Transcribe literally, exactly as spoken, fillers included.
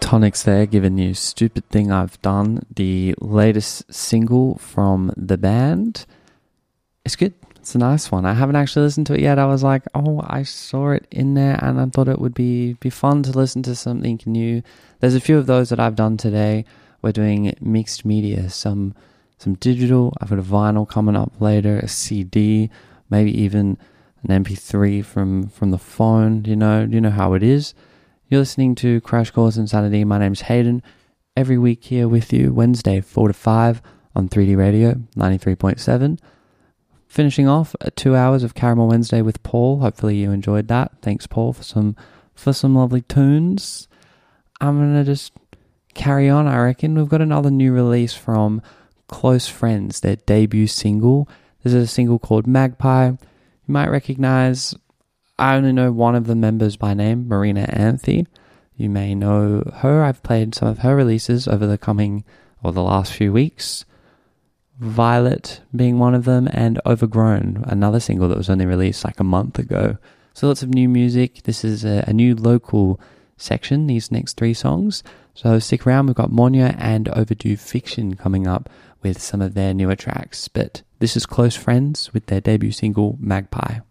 Tectonics there, giving you Stupid Thing I've Done, the latest single from the band. It's good. It's a nice one. I haven't actually listened to it yet. I was like, oh, I saw it in there and I thought it would be, be fun to listen to something new. There's a few of those that I've done today. We're doing mixed media, some some digital. I've got a vinyl coming up later, a C D, maybe even an M P three from, from the phone. You know, you know how it is. You're listening to Crash Course Insanity. My name's Hayden. Every week here with you, Wednesday, four to five on three D Radio, ninety-three point seven. Finishing off at two hours of Caramel Wednesday with Paul. Hopefully you enjoyed that. Thanks, Paul, for some for some lovely tunes. I'm going to just carry on, I reckon. We've got another new release from Close Friends, their debut single. This is a single called Magpie. You might recognize... I only know one of the members by name, Marina Anthe. You may know her. I've played some of her releases over the coming, or the last few weeks. Violet being one of them, and Overgrown, another single that was only released like a month ago. So lots of new music. This is a, a new local section, these next three songs. So stick around. We've got Monya and Overdue Fiction coming up with some of their newer tracks. But this is Close Friends with their debut single, Magpie.